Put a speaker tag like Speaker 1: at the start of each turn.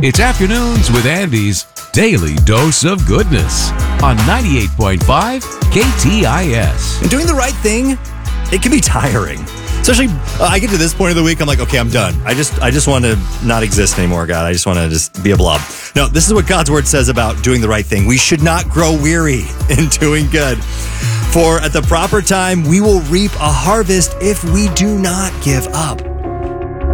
Speaker 1: It's Afternoons with Andy's Daily Dose of Goodness on 98.5 KTIS.
Speaker 2: And doing the right thing, it can be tiring. Especially, I get to this point of the week, I'm like, okay, I'm done. I just want to not exist anymore, God. I just want to just be a blob. No, this is what God's word says about doing the right thing. We should not grow weary in doing good. For at the proper time, we will reap a harvest if we do not give up.